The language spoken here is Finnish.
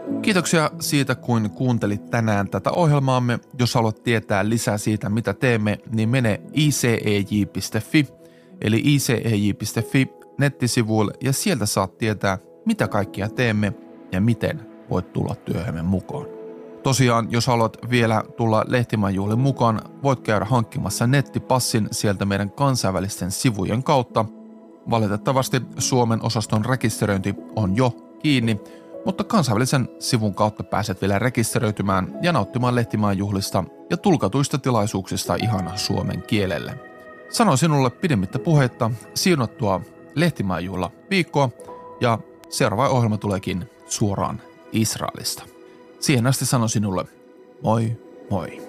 Kiitoksia siitä, kun kuuntelit tänään tätä ohjelmaamme. Jos haluat tietää lisää siitä, mitä teemme, niin mene icej.fi, eli icej.fi nettisivuille ja sieltä saat tietää, mitä kaikkia teemme ja miten voit tulla työhömme mukaan. Tosiaan, jos haluat vielä tulla Lehtimäen juhliin mukaan, voit käydä hankkimassa nettipassin sieltä meidän kansainvälisten sivujen kautta. Valitettavasti Suomen osaston rekisteröinti on jo kiinni, mutta kansainvälisen sivun kautta pääset vielä rekisteröitymään ja nauttimaan Lehtimäen juhlista ja tulkatuista tilaisuuksista ihan suomen kielelle. Sanoin sinulle pidemmittä puheitta siunattua Lehtimäen juhla viikkoa ja seuraava ohjelma tuleekin suoraan Israelista. Siihen asti sanon sinulle moi moi.